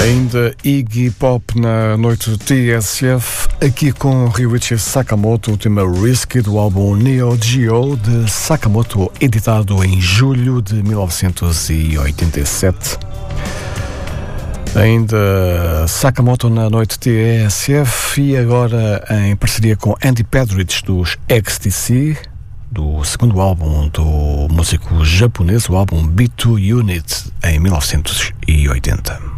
Ainda Iggy Pop na noite TSF, aqui com Ryuichi Sakamoto, o tema Risky do álbum Neo Geo de Sakamoto, editado em julho de 1987. Ainda Sakamoto na noite TSF e agora em parceria com Andy Pedridge dos XTC, do segundo álbum do músico japonês, o álbum B2 Unit, em 1980.